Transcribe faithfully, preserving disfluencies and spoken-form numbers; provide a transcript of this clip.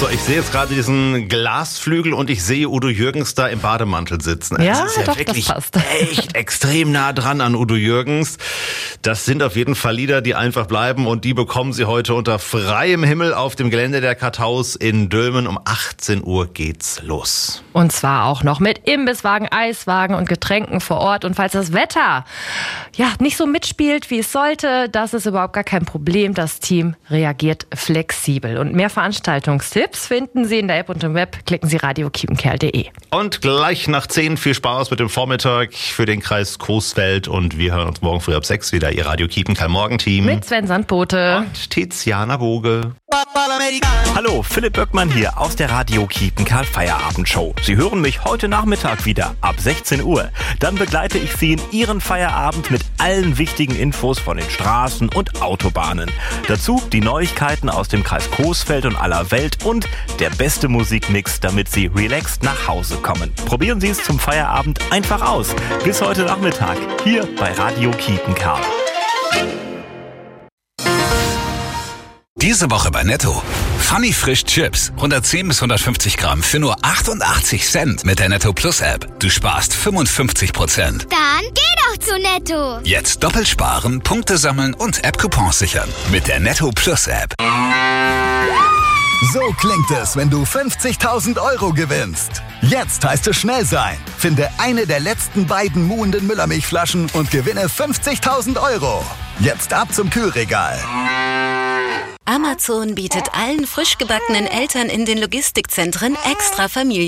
So, ich sehe jetzt gerade diesen Glasflügel und ich sehe Udo Jürgens da im Bademantel sitzen. Ja, das ist ja doch, wirklich das passt. echt extrem nah dran an Udo Jürgens. Das sind auf jeden Fall Lieder, die einfach bleiben und die bekommen Sie heute unter freiem Himmel auf dem Gelände der Karthaus in Dülmen. Um achtzehn Uhr geht's los. Und zwar auch noch mit Imbisswagen, Eiswagen und Getränken vor Ort. Und falls das Wetter ja nicht so mitspielt, wie es sollte, das ist überhaupt gar kein Problem. Das Team reagiert flexibel. Und mehr Veranstaltungstipps finden Sie in der App und im Web. Klicken Sie radio kiepenkerl punkt de. Und gleich nach zehn viel Spaß mit dem Vormittag für den Kreis Coesfeld. Und wir hören uns morgen früh ab sechs wieder. Ihr Radio Kiepenkerl Morgenteam. Mit Sven Sandbote. Und Tiziana Boge. Hallo, Philipp Böckmann hier aus der Radio Kiepenkerl Feierabendshow. Sie hören mich heute Nachmittag wieder ab sechzehn Uhr. Dann begleite ich Sie in Ihren Feierabend mit allen wichtigen Infos von den Straßen und Autobahnen. Dazu die Neuigkeiten aus dem Kreis Coesfeld und aller Welt und der beste Musikmix, damit Sie relaxed nach Hause kommen. Probieren Sie es zum Feierabend einfach aus. Bis heute Nachmittag hier bei Radio Kiepenkerl. Diese Woche bei Netto. Funny Frisch Chips. hundertzehn bis hundertfünfzig Gramm für nur achtundachtzig Cent mit der Netto Plus App. Du sparst fünfundfünfzig Prozent. Dann geh doch zu Netto. Jetzt doppelt sparen, Punkte sammeln und App-Coupons sichern. Mit der Netto Plus App. So klingt es, wenn du fünfzigtausend Euro gewinnst. Jetzt heißt es schnell sein. Finde eine der letzten beiden muhenden Müllermilchflaschen und gewinne fünfzigtausend Euro. Jetzt ab zum Kühlregal. Amazon bietet allen frisch gebackenen Eltern in den Logistikzentren extra Familie.